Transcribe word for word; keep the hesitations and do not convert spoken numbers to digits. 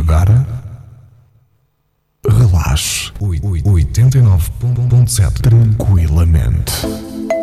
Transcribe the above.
agora, relaxe. oitenta e nove ponto sete tranquilamente.